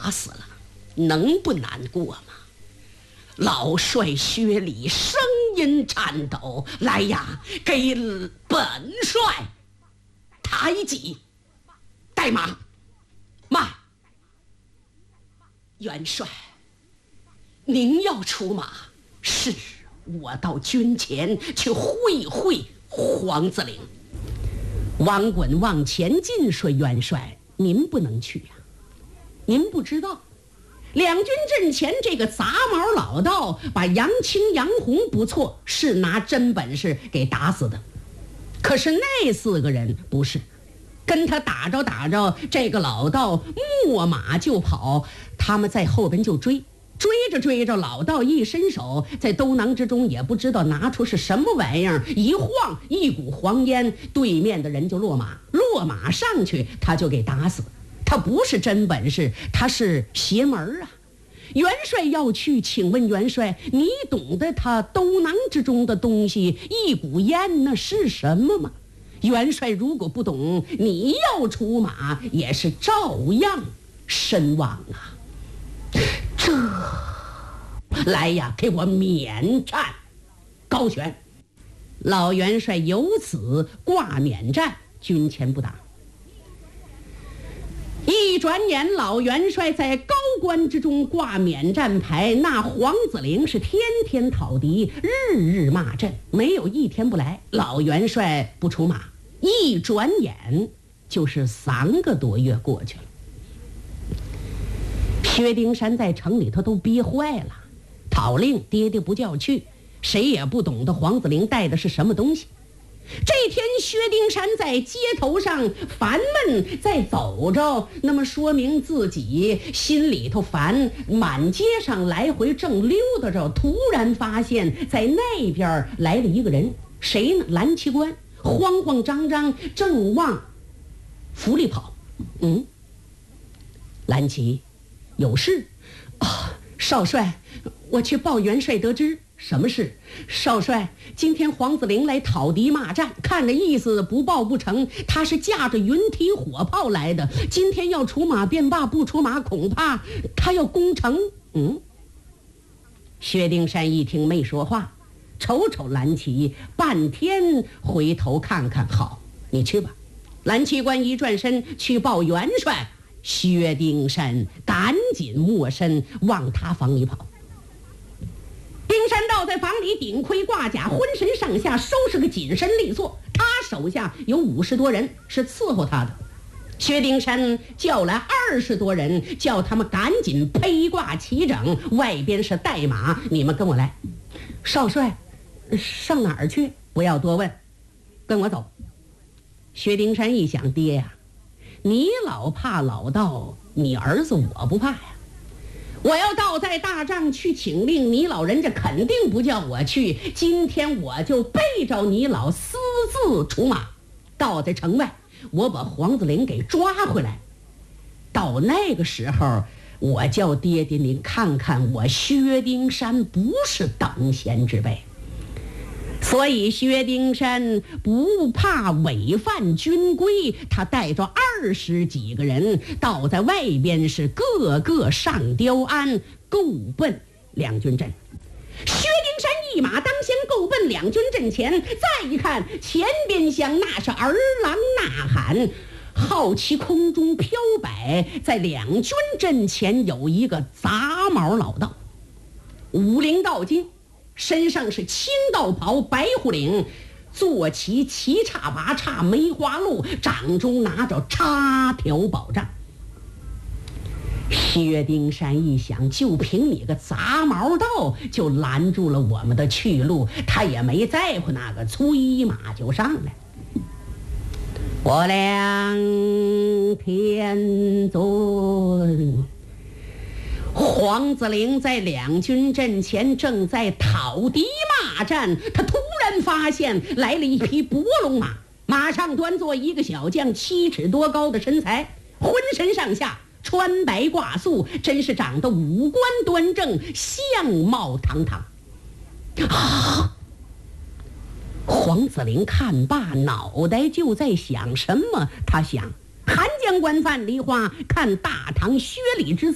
打死了，能不难过吗？老帅薛礼声音颤抖：“来呀，给本帅抬戟，带马，慢！元帅，您要出马，是我到军前去会会黄子陵。”王衮往前进说：“元帅，您不能去呀，您不知道。两军阵前这个杂毛老道把杨青、杨红不错，是拿真本事给打死的。可是那4个人不是，跟他打着，这个老道没马就跑，他们在后边就追着，老道一伸手，在兜囊之中也不知道拿出是什么玩意儿，一晃，一股黄烟，对面的人就落马上去，他就给打死。他不是真本事，他是邪门啊！元帅要去，请问元帅，你懂得他兜囊之中的东西，一股烟那是什么吗？元帅如果不懂，你要出马也是照样身亡啊！这来呀，给我免战！高悬！老元帅由此挂免战，军前不打。一转眼，老元帅在高官之中挂免战牌，那黄子陵是天天讨敌，日日骂阵，没有一天不来。老元帅不出马，一转眼就是3个多月过去了。薛丁山在城里头都憋坏了，讨令爹爹不叫去，谁也不懂得黄子陵带的是什么东西。这天薛丁山在街头上烦闷在走着，那么说明自己心里头烦，满街上来回正溜达着，突然发现在那边来了一个人，谁呢？蓝旗官，慌慌张张正往府里跑。蓝旗，有事啊？少帅，我去报元帅得知。什么事？少帅，今天黄子陵来讨敌骂战，看着意思不报不成，他是驾着云梯火炮来的，今天要出马便罢，不出马恐怕他要攻城。薛丁山一听没说话，瞅瞅蓝旗，半天回头看看，好，你去吧。蓝旗官一转身去报元帅，薛丁山赶紧没身往他房里跑。丁山道在房里顶盔挂甲，浑身上下收拾个紧身利索，他手下有50多人是伺候他的。薛丁山叫来20多人，叫他们赶紧披挂齐整，外边是带马，你们跟我来。少帅，上哪儿去？不要多问，跟我走。薛丁山一想，爹呀，你老怕老道，你儿子我不怕呀。我要倒在大帐去请令，你老人家肯定不叫我去，今天我就背着你老私自出马，倒在城外，我把黄子陵给抓回来。到那个时候，我叫爹爹您看看，我薛丁山不是等闲之辈。所以薛丁山不怕违反军规，他带着20几个人倒在外边，是个个上雕鞍，够奔两军阵。薛丁山一马当先，够奔两军阵前，再一看前边厢，那是儿郎呐喊，好奇空中飘摆，在两军阵前有一个杂毛老道，50灵道金，身上是青道袍，白虎领，坐骑七叉八叉梅花鹿，掌中拿着插条宝杖。薛丁山一想，就凭你个杂毛道就拦住了我们的去路，他也没在乎那个，催马就上来。我梁天尊，黄子陵在两军阵前正在讨敌骂战，他突然发现来了一匹伯龙马，马上端坐一个小将，7尺多高的身材，浑身上下穿白挂素，真是长得五官端正，相貌堂堂。黄子陵看罢，脑袋就在想什么？他想，韩将官范梨花看大唐薛礼之